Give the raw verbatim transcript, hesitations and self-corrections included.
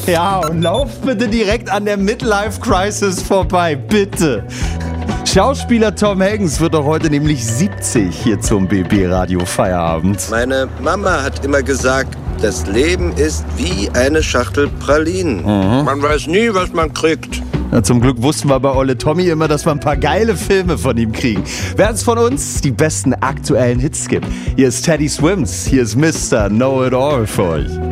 Ja, und lauft bitte direkt an der Midlife-Crisis vorbei, bitte. Schauspieler Tom Hanks wird doch heute nämlich siebzig hier zum B B-Radio Feierabend. Meine Mama hat immer gesagt, das Leben ist wie eine Schachtel Pralinen. Mhm. Man weiß nie, was man kriegt. Na, zum Glück wussten wir bei Olle Tommy immer, dass wir ein paar geile Filme von ihm kriegen. Während es von uns die besten aktuellen Hits gibt. Hier ist Teddy Swims, hier ist Mister Know It All für euch.